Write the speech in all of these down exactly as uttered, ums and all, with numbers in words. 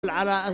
الحبل على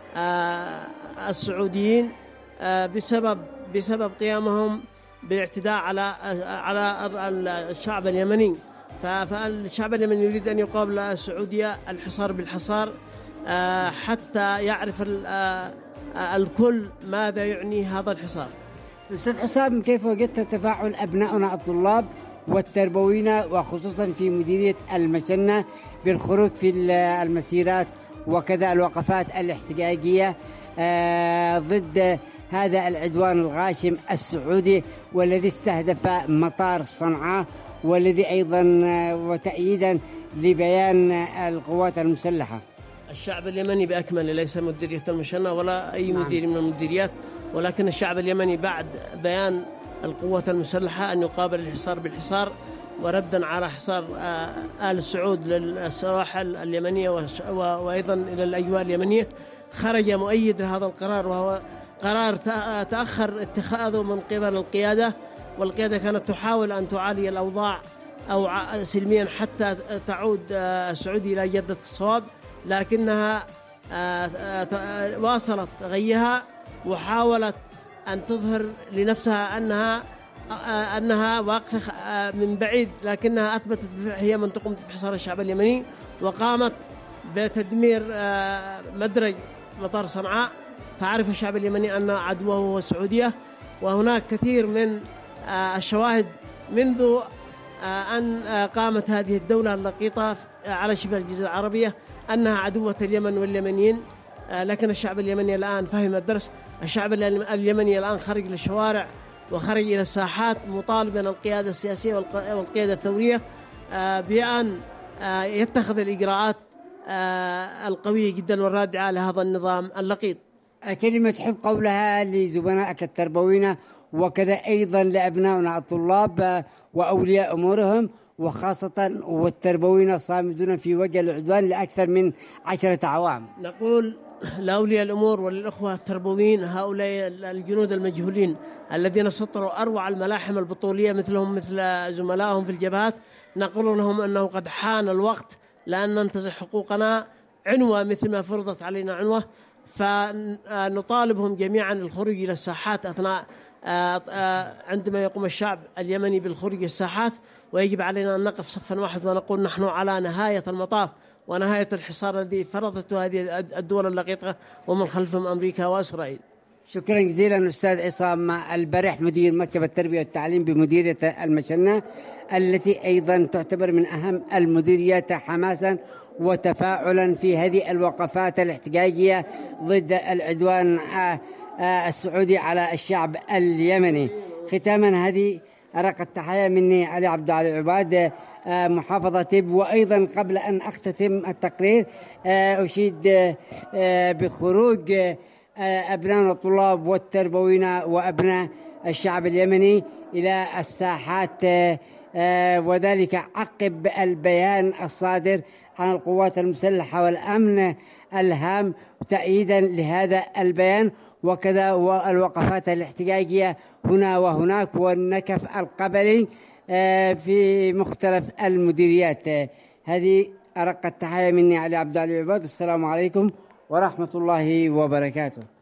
السعوديين بسبب بسبب قيامهم بالاعتداء على على الشعب اليمني. فالشعب اليمني يريد أن يقابل السعودية الحصار بالحصار حتى يعرف الكل ماذا يعني هذا الحصار. أستاذ حسام، كيف وجدت تفاعل أبنائنا الطلاب والتربويين وخصوصا في مديرية المشنة بالخروج في المسيرات وكذا الوقفات الاحتجاجية ضد هذا العدوان الغاشم السعودي والذي استهدف مطار صنعاء، والذي أيضا وتأييدا لبيان القوات المسلحة؟ الشعب اليمني بأكمله، ليس مديرية المشنة ولا أي نعم. مدير من المديريات، ولكن الشعب اليمني بعد بيان القوات المسلحة أن يقابل الحصار بالحصار، وردا على حصار آل سعود للسواحل اليمنية وأيضا إلى الأجواء اليمنية، خرج مؤيد لهذا القرار، وهو قرار تأخر اتخاذه من قبل القيادة، والقيادة كانت تحاول أن تعالي الأوضاع أو سلميا حتى تعود السعودية إلى جدة الصواب، لكنها واصلت غيها وحاولت أن تظهر لنفسها أنها أنها واقفة من بعيد، لكنها أثبتت هي من تقوم بحصار الشعب اليمني، وقامت بتدمير مدرج مطار صنعاء. فعرف الشعب اليمني أن عدوه هو السعودية، وهناك كثير من الشواهد منذ أن قامت هذه الدولة اللقيطة على شبه الجزيرة العربية أنها عدوة اليمن واليمنيين، لكن الشعب اليمني الآن فهم الدرس. الشعب اليمني الآن خرج للشوارع وخرج إلى الساحات مطالبا القيادة السياسية والقيادة الثورية بأن يتخذ الإجراءات القوية جدا والرادعة لهذا النظام اللقيط. كلمة تحب قولها لزملائك التربويين وكذا أيضا لأبنائنا الطلاب وأولياء أمورهم، وخاصة والتربويين الصامدون في وجه العدوان لأكثر من عشرة أعوام؟ نقول لأولياء الأمور وللأخوة التربويين، هؤلاء الجنود المجهولين الذين سطروا أروع الملاحم البطولية مثلهم مثل زملائهم في الجبهات، نقول لهم أنه قد حان الوقت لأن ننتزع حقوقنا عنوة مثل ما فرضت علينا عنوة. فنطالبهم جميعا الخروج إلى الساحات أثناء عندما يقوم الشعب اليمني بالخروج إلى الساحات، ويجب علينا أن نقف صفا واحد ونقول نحن على نهاية المطاف ونهاية الحصار الذي فرضته هذه الدول اللقيطة ومن خلفهم أمريكا وإسرائيل. شكرا جزيلا أستاذ عصام البرح، مدير مكتب التربية والتعليم بمديرية المشنة، التي أيضا تعتبر من أهم المديريات حماسا وتفاعلا في هذه الوقفات الاحتجاجية ضد العدوان السعودي على الشعب اليمني. ختاما هذه أرق التحية مني علي عبد العال عباد، محافظة تب. وأيضا قبل أن أختتم التقرير أشيد بخروج أبناء الطلاب والتربويين وأبناء الشعب اليمني إلى الساحات، وذلك عقب البيان الصادر عن القوات المسلحة والأمن الهام تأييدا لهذا البيان، وكذا والوقفات الاحتجاجية هنا وهناك والنكف القبلي في مختلف المديريات. هذه أرق التحية مني علي عبد العال عباد. السلام عليكم ورحمة الله وبركاته.